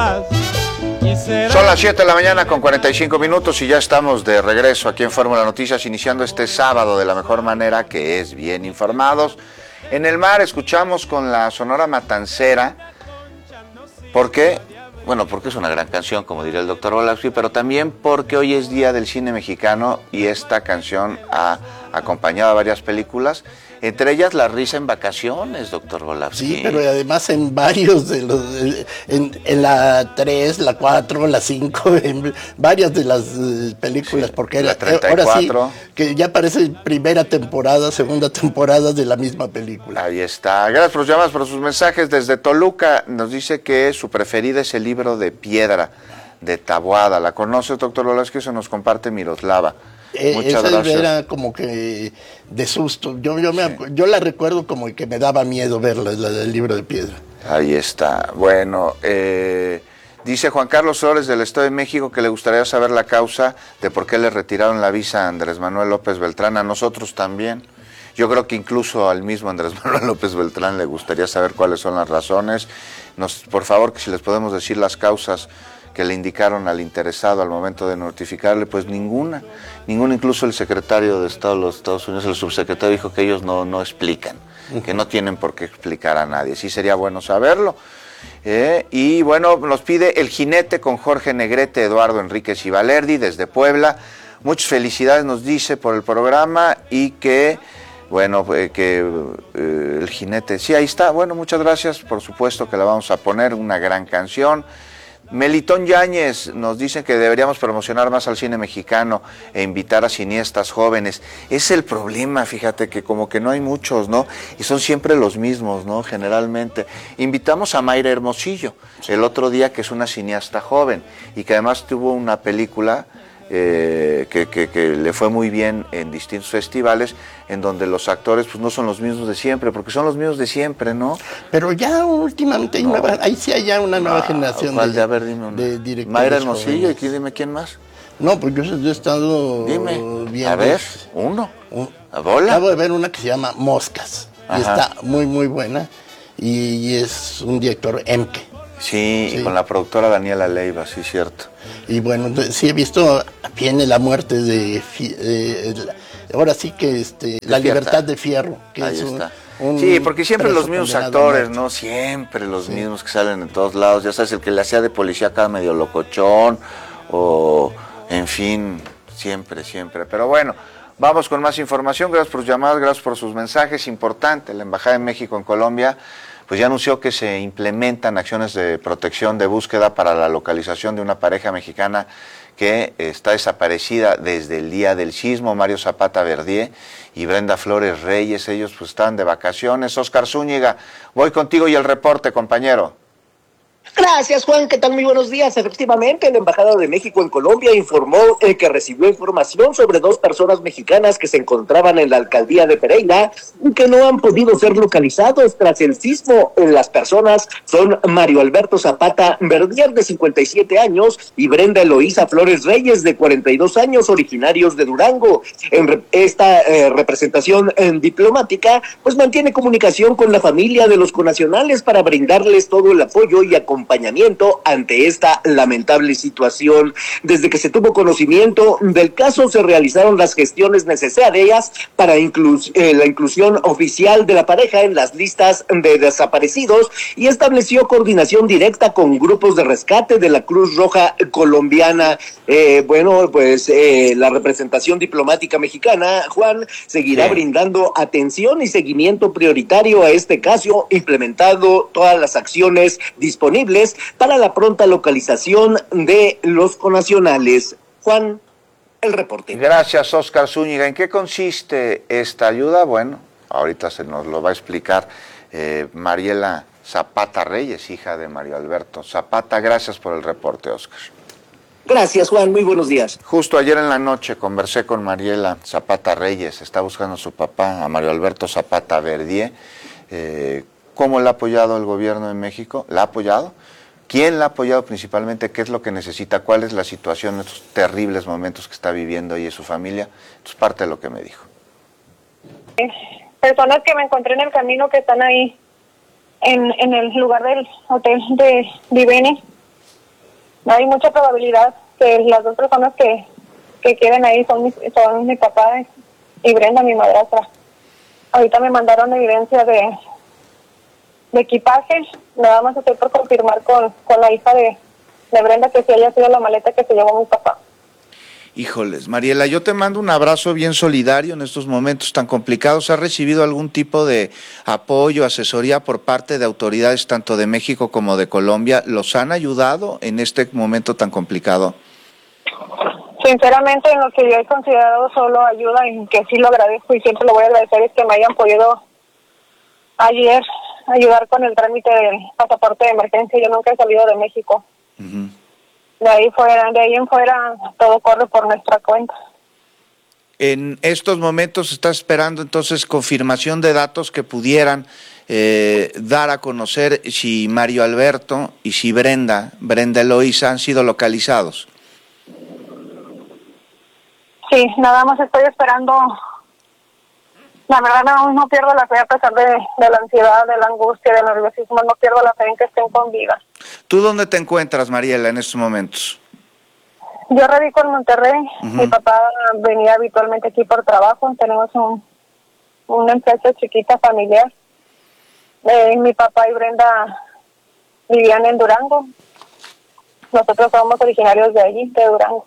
más. Son las 7 de la mañana con 45 minutos y ya estamos de regreso aquí en Fórmula Noticias, iniciando este sábado de la mejor manera, que es bien informados. En el mar escuchamos con la Sonora Matancera. ¿Por qué? Bueno, porque es una gran canción, como diría el doctor Volapsky, pero también porque hoy es Día del Cine Mexicano y esta canción ha acompañado a varias películas, entre ellas La Risa en Vacaciones, doctor Volapsky. Sí, pero además en varios de los, en la 3, la 4, la 5, en varias de las películas, sí, porque la 34. Ahora sí, que ya parece primera temporada, segunda temporada de la misma película. Ahí está. Gracias por los llamadas, por sus mensajes. Desde Toluca nos dice que su preferida es el libro de Piedra, de Taboada. ¿La conoce, doctor Volapsky? Eso nos comparte Miroslava. Muchas gracias. Era como que de susto. Yo la recuerdo como que me daba miedo verla, la del libro de Piedra. Ahí está. Bueno, dice Juan Carlos Flores del Estado de México que le gustaría saber la causa de por qué le retiraron la visa a Andrés Manuel López Beltrán. A nosotros también. Yo creo que incluso al mismo Andrés Manuel López Beltrán le gustaría saber cuáles son las razones. Por favor, que si les podemos decir las causas que le indicaron al interesado al momento de notificarle, pues ninguna, incluso el secretario de Estado de los Estados Unidos, el subsecretario, dijo que ellos no explican, que no tienen por qué explicar a nadie. Sí sería bueno saberlo. Y bueno, nos pide El Jinete con Jorge Negrete, Eduardo Enríquez y Valerdi desde Puebla. Muchas felicidades, nos dice, por el programa y que, bueno, El Jinete, sí, ahí está. Bueno, muchas gracias, por supuesto que la vamos a poner, una gran canción. Melitón Yáñez nos dice que deberíamos promocionar más al cine mexicano e invitar a cineastas jóvenes. Es el problema, fíjate, que como que no hay muchos, ¿no? Y son siempre los mismos, ¿no? Generalmente. Invitamos a Mayra Hermosillo el otro día, que es una cineasta joven y que además tuvo una película que le fue muy bien en distintos festivales, en donde los actores pues no son los mismos de siempre, porque son los mismos de siempre, ¿no? Pero ya últimamente hay ahí sí hay ya una nueva generación de directores. Mayra Hermosillo, y dime quién más. No, pues yo he estado viendo. A ver, ¿a bola? Acabo de ver una que se llama Moscas. Ajá. Y está muy, muy buena. Y es un director Emke. Sí, y con la productora Daniela Leiva, sí, cierto. Y bueno, sí he visto, viene la muerte de ahora sí que La Libertad de Fierro, que ahí está. Sí, porque siempre los mismos actores, ¿no? Siempre los mismos que salen en todos lados. Ya sabes, el que le hacía de policía acá medio locochón, o en fin, siempre. Pero bueno, vamos con más información. Gracias por sus llamadas, gracias por sus mensajes. Importante, la Embajada de México en Colombia pues ya anunció que se implementan acciones de protección, de búsqueda para la localización de una pareja mexicana que está desaparecida desde el día del sismo. Mario Zapata Verdier y Brenda Flores Reyes, ellos pues están de vacaciones. Oscar Zúñiga, voy contigo y el reporte, compañero. Gracias, Juan. ¿Qué tal? Muy buenos días. Efectivamente, la Embajada de México en Colombia informó que recibió información sobre 2 personas mexicanas que se encontraban en la alcaldía de Pereira y que no han podido ser localizados tras el sismo. Las personas son Mario Alberto Zapata Verdier, de 57 años, y Brenda Eloísa Flores Reyes, de 42 años, originarios de Durango. En esta representación diplomática, pues mantiene comunicación con la familia de los connacionales para brindarles todo el apoyo y acompañamiento ante esta lamentable situación. Desde que se tuvo conocimiento del caso, se realizaron las gestiones necesarias para la inclusión oficial de la pareja en las listas de desaparecidos y estableció coordinación directa con grupos de rescate de la Cruz Roja colombiana. La representación diplomática mexicana, Juan, seguirá brindando atención y seguimiento prioritario a este caso, implementando todas las acciones disponibles para la pronta localización de los connacionales. Juan, el reporte. Gracias, Oscar Zúñiga. ¿En qué consiste esta ayuda? Bueno, ahorita se nos lo va a explicar Mariela Zapata Reyes, hija de Mario Alberto Zapata. Gracias por el reporte, Oscar. Gracias, Juan. Muy buenos días. Justo ayer en la noche conversé con Mariela Zapata Reyes. Está buscando a su papá, a Mario Alberto Zapata Verdier. ¿Cómo le ha apoyado el gobierno de México? ¿La ha apoyado? ¿Quién la ha apoyado principalmente? ¿Qué es lo que necesita? ¿Cuál es la situación en estos terribles momentos que está viviendo ella y su familia? Es parte de lo que me dijo. Personas que me encontré en el camino, que están ahí en el lugar del hotel de Divene, hay mucha probabilidad que las dos personas que queden ahí son mi papá y Brenda, mi madrastra. Ahorita me mandaron evidencia de equipaje, nada más estoy por confirmar con la hija de Brenda que sí haya sido la maleta que se llevó mi papá. Híjoles, Mariela, yo te mando un abrazo bien solidario en estos momentos tan complicados. ¿Has recibido algún tipo de apoyo, asesoría por parte de autoridades tanto de México como de Colombia? ¿Los han ayudado en este momento tan complicado? Sinceramente, en lo que yo he considerado solo ayuda, y que sí lo agradezco y siempre lo voy a agradecer, es que me hayan podido ayer ayudar con el trámite del pasaporte de emergencia. Yo nunca he salido de México. Uh-huh. De ahí en fuera, todo corre por nuestra cuenta. En estos momentos estás esperando entonces confirmación de datos que pudieran dar a conocer si Mario Alberto y si Brenda Eloísa han sido localizados. Sí, nada más estoy esperando. La verdad no pierdo la fe a pesar de la ansiedad, de la angustia, del nerviosismo, no pierdo la fe en que estén con vida. ¿Tú dónde te encuentras, Mariela, en estos momentos? Yo radico en Monterrey. Uh-huh. Mi papá venía habitualmente aquí por trabajo. Tenemos una empresa chiquita familiar. Mi papá y Brenda vivían en Durango. Nosotros somos originarios de allí, de Durango.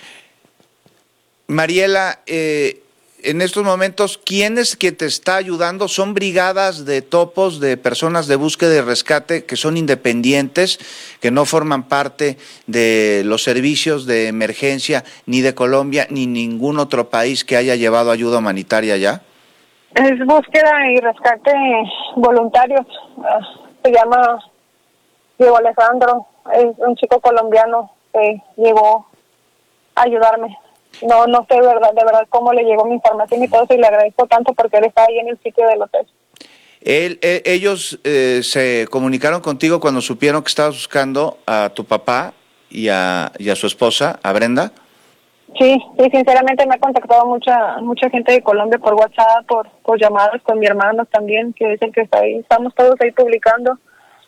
Mariela, en estos momentos, ¿quién es que te está ayudando? ¿Son brigadas de topos, de personas de búsqueda y rescate que son independientes, que no forman parte de los servicios de emergencia ni de Colombia ni ningún otro país que haya llevado ayuda humanitaria allá? Es búsqueda y rescate voluntarios. Se llama Diego Alejandro, es un chico colombiano que llegó a ayudarme. No sé de verdad cómo le llegó mi información y todo eso, y le agradezco tanto porque él está ahí en el sitio del hotel. Ellos se comunicaron contigo cuando supieron que estabas buscando a tu papá y a su esposa, a Brenda. Sí, sinceramente me ha contactado mucha gente de Colombia por WhatsApp, por llamadas con mi hermano también, que es el que está ahí. Estamos todos ahí publicando,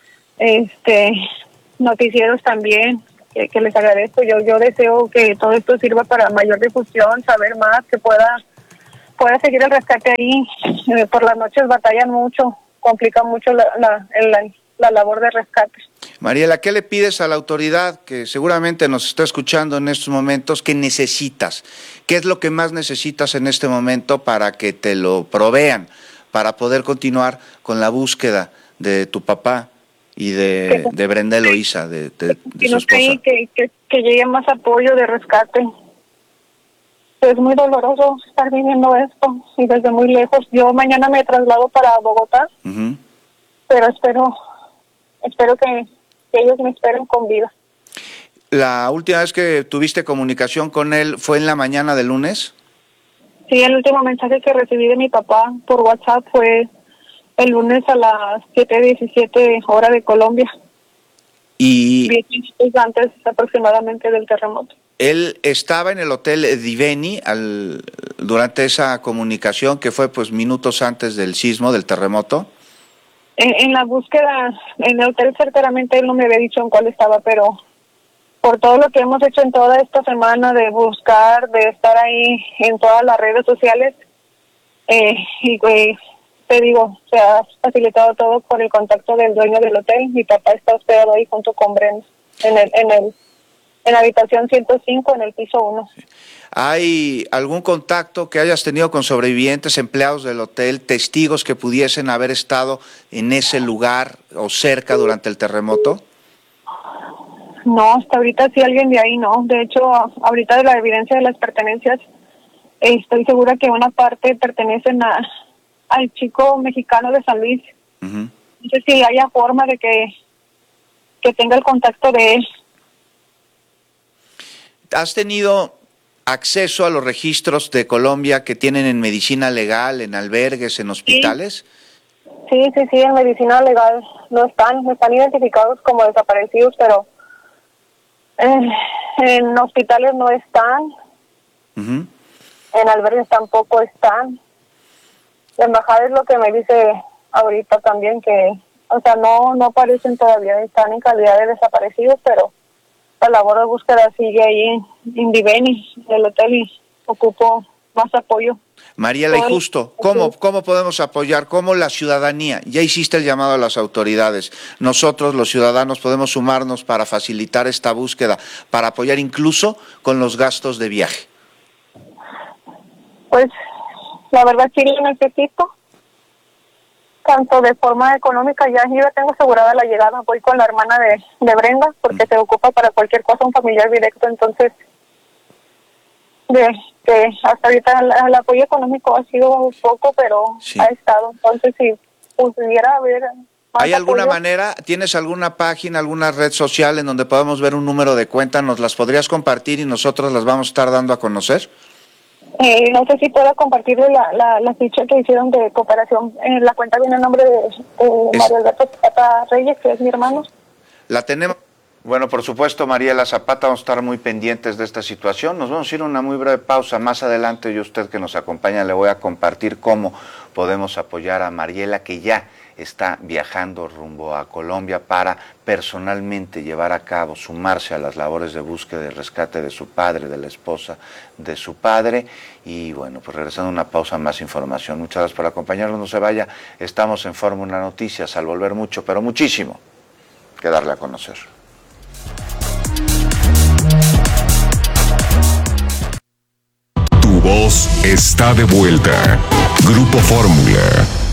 noticieros también, que les agradezco. Yo deseo que todo esto sirva para mayor difusión, saber más, que pueda seguir el rescate ahí. Por las noches batallan mucho, complica mucho la labor de rescate. Mariela, ¿qué le pides a la autoridad que seguramente nos está escuchando en estos momentos? ¿Qué necesitas? ¿Qué es lo que más necesitas en este momento para que te lo provean, para poder continuar con la búsqueda de tu papá y de Brenda Eloísa, de su esposa? Que llegue más apoyo de rescate. Es muy doloroso estar viviendo esto y desde muy lejos. Yo mañana me traslado para Bogotá, uh-huh, pero espero que ellos me esperen con vida. ¿La última vez que tuviste comunicación con él fue en la mañana del lunes? Sí, el último mensaje que recibí de mi papá por WhatsApp fue el lunes a las 7:17 hora de Colombia. Y 10 minutos antes aproximadamente del terremoto. Él estaba en el hotel Diveni durante esa comunicación que fue pues minutos antes del sismo, del terremoto. En la búsqueda, en el hotel certeramente él no me había dicho en cuál estaba, pero por todo lo que hemos hecho en toda esta semana de buscar, de estar ahí en todas las redes sociales, y pues te digo, se ha facilitado todo por el contacto del dueño del hotel. Mi papá está hospedado ahí junto con Brenda en la habitación 105 en el piso 1. ¿Hay algún contacto que hayas tenido con sobrevivientes, empleados del hotel, testigos que pudiesen haber estado en ese lugar o cerca durante el terremoto? No, hasta ahorita sí alguien de ahí no. De hecho, ahorita de la evidencia de las pertenencias, estoy segura que una parte pertenecen al chico mexicano de San Luis. Uh-huh. No sé si haya forma de que tenga el contacto de él. ¿Has tenido acceso a los registros de Colombia que tienen en medicina legal, en albergues, en hospitales? Sí, en medicina legal no están identificados como desaparecidos, pero en hospitales no están, uh-huh, en albergues tampoco están. La embajada es lo que me dice ahorita también, que, o sea, no aparecen todavía, están en calidad de desaparecidos, pero esta labor de búsqueda sigue ahí en Viveni, el hotel, y ocupo más apoyo. Mariela, y justo, ¿cómo podemos apoyar? ¿Cómo la ciudadanía? Ya hiciste el llamado a las autoridades. Nosotros, los ciudadanos, podemos sumarnos para facilitar esta búsqueda, para apoyar incluso con los gastos de viaje. Pues, la verdad sí lo necesito, tanto de forma económica. Ya tengo asegurada la llegada. Voy con la hermana de Brenda, porque se ocupa para cualquier cosa un familiar directo. Entonces, hasta ahorita el apoyo económico ha sido poco, pero sí ha estado. Entonces, si pudiera haber más ¿hay alguna apoyo. manera, tienes alguna página, alguna red social en donde podamos ver un número de cuenta? ¿Nos las podrías compartir y nosotros las vamos a estar dando a conocer? No sé si puedo compartir la ficha que hicieron de cooperación. La cuenta viene a nombre de Mario Alberto Zapata Reyes, que es mi hermano. La tenemos. Bueno, por supuesto, Mariela Zapata, vamos a estar muy pendientes de esta situación. Nos vamos a ir a una muy breve pausa. Más adelante, yo, usted que nos acompaña, le voy a compartir cómo podemos apoyar a Mariela, que ya está viajando rumbo a Colombia para personalmente llevar a cabo, sumarse a las labores de búsqueda y rescate de su padre, de la esposa de su padre. Y bueno, pues regresando a una pausa, más información. Muchas gracias por acompañarnos, no se vaya. Estamos en Fórmula Noticias, al volver mucho, pero muchísimo que darle a conocer. Tu voz está de vuelta. Grupo Fórmula.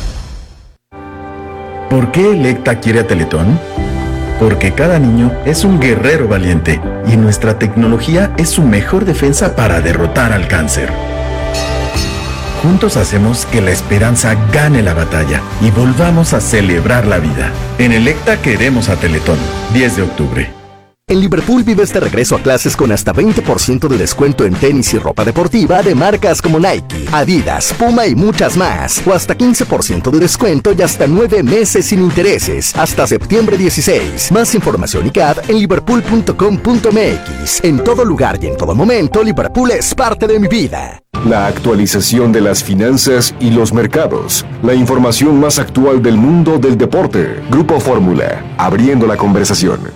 ¿Por qué Electa quiere a Teletón? Porque cada niño es un guerrero valiente y nuestra tecnología es su mejor defensa para derrotar al cáncer. Juntos hacemos que la esperanza gane la batalla y volvamos a celebrar la vida. En Electa queremos a Teletón. 10 de octubre. En Liverpool vive este regreso a clases con hasta 20% de descuento en tenis y ropa deportiva de marcas como Nike, Adidas, Puma y muchas más. O hasta 15% de descuento y hasta 9 meses sin intereses. Hasta septiembre 16. Más información y CAD en liverpool.com.mx. En todo lugar y en todo momento, Liverpool es parte de mi vida. La actualización de las finanzas y los mercados. La información más actual del mundo del deporte. Grupo Fórmula. Abriendo la conversación.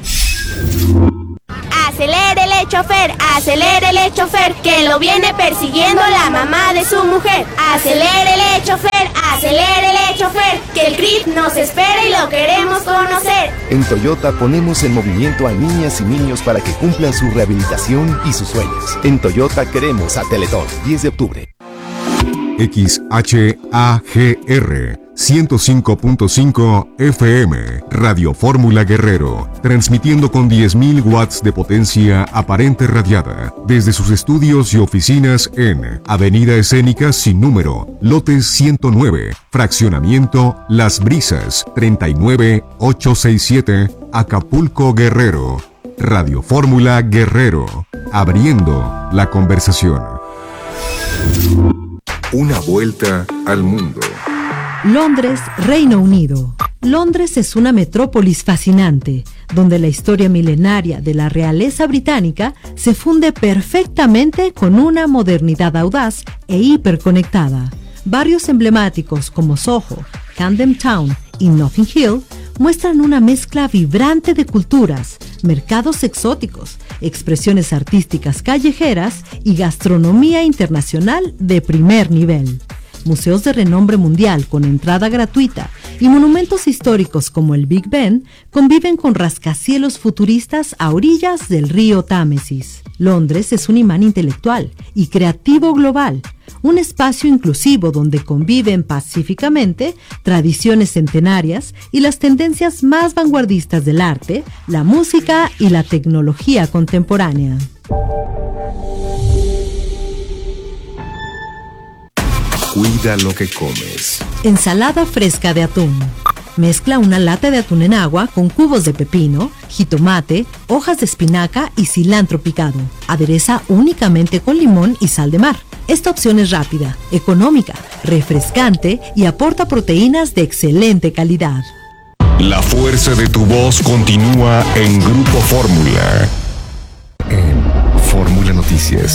Acelérele, chofer, que lo viene persiguiendo la mamá de su mujer. Acelérele, chofer, que el CRIT nos espera y lo queremos conocer. En Toyota ponemos en movimiento a niñas y niños para que cumplan su rehabilitación y sus sueños. En Toyota queremos a Teletón, 10 de octubre. XHAGR 105.5 FM, Radio Fórmula Guerrero, transmitiendo con 10.000 watts de potencia aparente radiada, desde sus estudios y oficinas en Avenida Escénica sin número, lotes 109, fraccionamiento Las Brisas, 39867, Acapulco, Guerrero. Radio Fórmula Guerrero, abriendo la conversación. Una vuelta al mundo. Londres, Reino Unido. Londres es una metrópolis fascinante, donde la historia milenaria de la realeza británica se funde perfectamente con una modernidad audaz e hiperconectada. Barrios emblemáticos como Soho, Camden Town y Notting Hill muestran una mezcla vibrante de culturas, mercados exóticos, expresiones artísticas callejeras y gastronomía internacional de primer nivel. Museos de renombre mundial con entrada gratuita y monumentos históricos como el Big Ben conviven con rascacielos futuristas a orillas del río Támesis. Londres es un imán intelectual y creativo global, un espacio inclusivo donde conviven pacíficamente tradiciones centenarias y las tendencias más vanguardistas del arte, la música y la tecnología contemporánea. Cuida lo que comes. Ensalada fresca de atún. Mezcla una lata de atún en agua con cubos de pepino, jitomate, hojas de espinaca y cilantro picado. Adereza únicamente con limón y sal de mar. Esta opción es rápida, económica, refrescante y aporta proteínas de excelente calidad. La fuerza de tu voz continúa en Grupo Fórmula. En Fórmula Noticias.